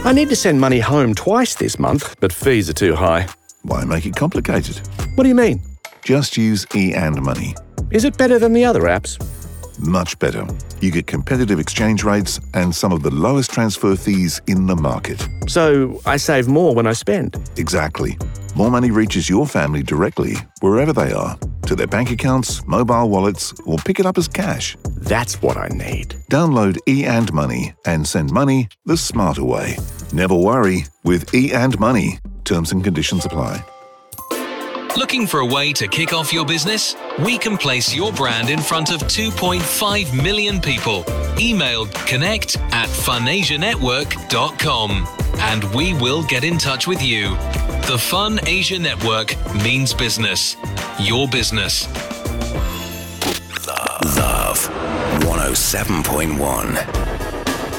I need to send money home twice this month, but fees are too high. Why make it complicated? What do you mean? Just use e&money. Is it better than the other apps? Much better. You get competitive exchange rates and some of the lowest transfer fees in the market. So I save more when I spend. Exactly. More money reaches your family directly, wherever they are, to their bank accounts, mobile wallets, or pick it up as cash. That's what I need. Download e&money and send money the smarter way. Never worry with e&money. Terms and conditions apply. Looking for a way to kick off your business? We can place your brand in front of 2.5 million people. Email connect@funasianetwork.com and we will get in touch with you. The Fun Asia Network means business. Your business. Love 107.1.